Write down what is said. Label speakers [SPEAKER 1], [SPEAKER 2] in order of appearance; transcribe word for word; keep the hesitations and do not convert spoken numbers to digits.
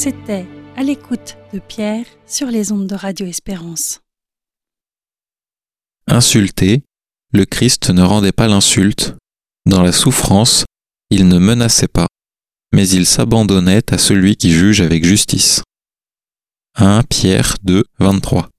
[SPEAKER 1] C'était À l'écoute de Pierre sur les ondes de Radio Espérance.
[SPEAKER 2] Insulté, le Christ ne rendait pas l'insulte. Dans la souffrance, il ne menaçait pas, mais il s'abandonnait à celui qui juge avec justice. premier Pierre deux, vingt-trois.